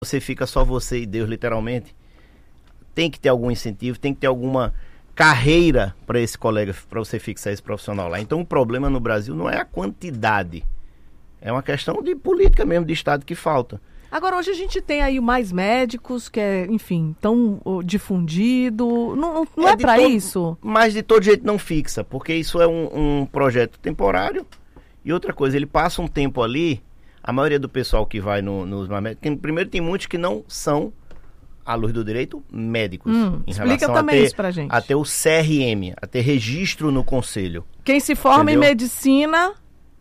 você fica só você e Deus, literalmente, tem que ter algum incentivo, tem que ter alguma carreira para esse colega, para você fixar esse profissional lá. Então o problema no Brasil não é a quantidade, é uma questão de política mesmo, de Estado que falta. Agora, hoje a gente tem aí mais médicos, que é, enfim, tão difundido. Não é para isso? Mas de todo jeito não fixa, porque isso é um projeto temporário. E outra coisa, ele passa um tempo ali, a maioria do pessoal que vai nos médicos, primeiro tem muitos que não são, à luz do direito, médicos. Explica também isso pra gente. A ter o CRM, a ter registro no conselho. Quem se forma em medicina,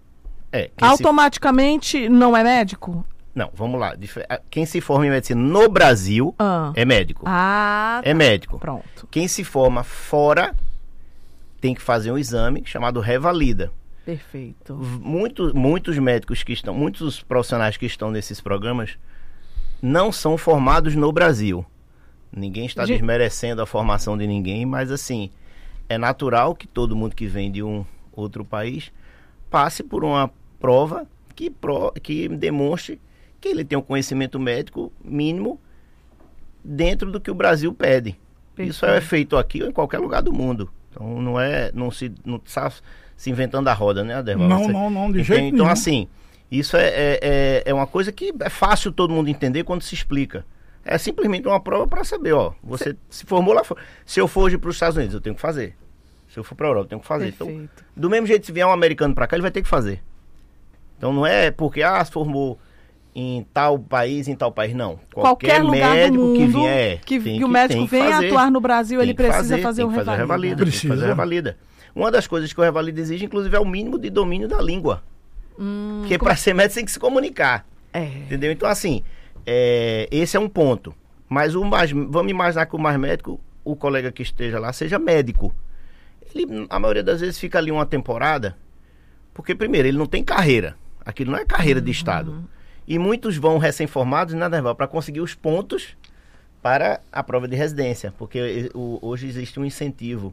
automaticamente não é médico? Não, vamos lá. Quem se forma em medicina no Brasil é médico. É médico. Pronto. Quem se forma fora tem que fazer um exame chamado Revalida. Perfeito. Muitos médicos que estão, muitos profissionais que estão nesses programas não são formados no Brasil. Ninguém está desmerecendo a formação de ninguém, mas assim, é natural que todo mundo que vem de um outro país passe por uma prova que demonstre que ele tem um conhecimento médico mínimo dentro do que o Brasil pede. Perfeito. Isso é feito aqui ou em qualquer lugar do mundo. Então não está se inventando a roda, né, Aderval? Não, de jeito nenhum. Então assim, isso é uma coisa que é fácil todo mundo entender quando se explica. É simplesmente uma prova para saber, você se formou lá fora. Se eu for hoje para os Estados Unidos, eu tenho que fazer. Se eu for para a Europa, eu tenho que fazer. Então, do mesmo jeito, se vier um americano para cá, ele vai ter que fazer. Então não é porque se formou em tal país, não. Qualquer lugar médico do mundo que vier, que o médico venha atuar no Brasil, ele precisa fazer o Revalida. Tem que fazer o Revalida. Uma das coisas que o Revalida exige, inclusive, é o mínimo de domínio da língua. Porque para ser médico tem que se comunicar. Entendeu? Então, assim, esse é um ponto. Mas vamos imaginar que o mais médico, o colega que esteja lá, seja médico. Ele, a maioria das vezes, fica ali uma temporada, porque, primeiro, ele não tem carreira. Aquilo não é carreira de Estado. E muitos vão recém-formados, para conseguir os pontos para a prova de residência. Porque hoje existe um incentivo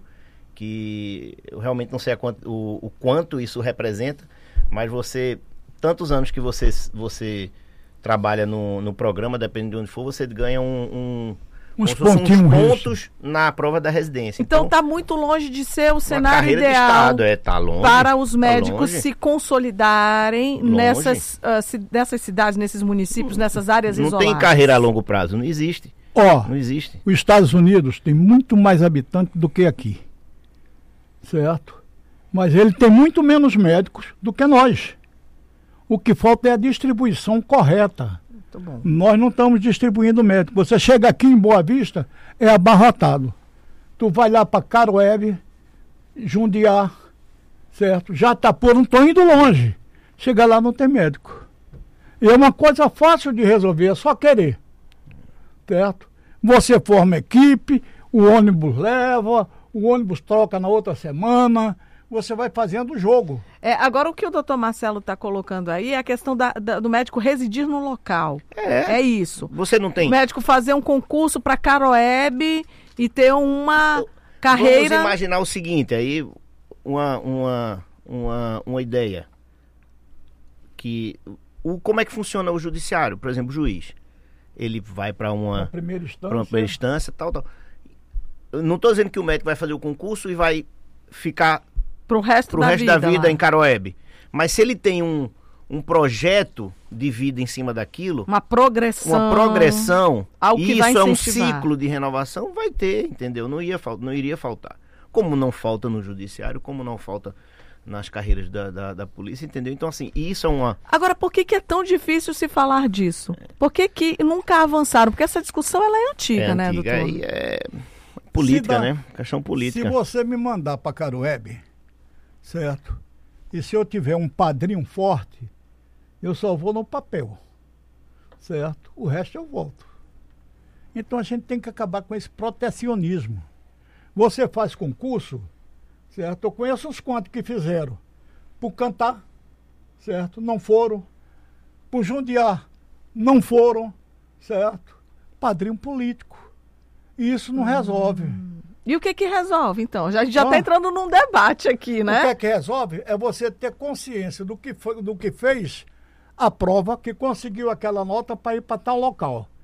que eu realmente não sei o quanto isso representa, mas tantos anos que você trabalha no programa, dependendo de onde for, você ganha uns pontos na prova da residência. Então está muito longe de ser o cenário ideal tá longe, para os médicos se consolidarem nessas cidades, nesses municípios, nessas áreas isoladas. Não tem carreira a longo prazo, não existe. Não existe. Os Estados Unidos tem muito mais habitantes do que aqui, certo? Mas ele tem muito menos médicos do que nós. O que falta é a distribuição correta. Bom. Nós não estamos distribuindo médico. Você chega aqui em Boa Vista, é abarrotado. Tu vai lá para Caroebe, Jundiá, certo? Jatapô, não estou indo longe. Chega lá, não tem médico. E é uma coisa fácil de resolver, é só querer. Certo? Você forma equipe, o ônibus leva, o ônibus troca na outra semana, você vai fazendo o jogo. Agora, o que o doutor Marcelo está colocando aí é a questão do médico residir no local. É isso. Você não tem... O médico fazer um concurso para Caroebe e ter uma carreira... Vamos imaginar o seguinte, aí uma ideia. Como é que funciona o judiciário? Por exemplo, o juiz. Ele vai para uma primeira instância, tal. Eu não estou dizendo que o médico vai fazer o concurso e vai ficar... Pro resto da vida em Caroebe. Mas se ele tem um projeto de vida em cima daquilo... Uma progressão. Algo que vai incentivar. Isso é um ciclo de renovação, vai ter, entendeu? Não iria faltar. Como não falta no judiciário, como não falta nas carreiras da polícia, entendeu? Então, assim, isso é uma... Agora, por que é tão difícil se falar disso? Por que nunca avançaram? Porque essa discussão, ela é antiga, né, doutor? Aí é política, né? Questão política. Se você me mandar para Caroebe... Certo? E se eu tiver um padrinho forte, eu só vou no papel. Certo? O resto eu volto. Então a gente tem que acabar com esse protecionismo. Você faz concurso, certo? Eu conheço uns quantos que fizeram. Por cantar, certo? Não foram. Por Jundiá, não foram, certo? Padrinho político. E isso não resolve. E o que resolve, então? Já está entrando num debate aqui, né? O que resolve é você ter consciência do que fez a prova, que conseguiu aquela nota para ir para tal local.